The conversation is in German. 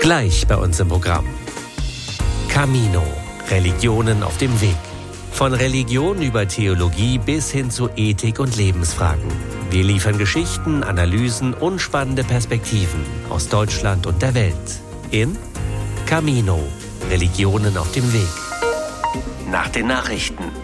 Gleich bei uns im Programm. Camino. Religionen auf dem Weg. Von Religion über Theologie bis hin zu Ethik und Lebensfragen. Wir liefern Geschichten, Analysen und spannende Perspektiven aus Deutschland und der Welt. In Camino. Religionen auf dem Weg. Nach den Nachrichten.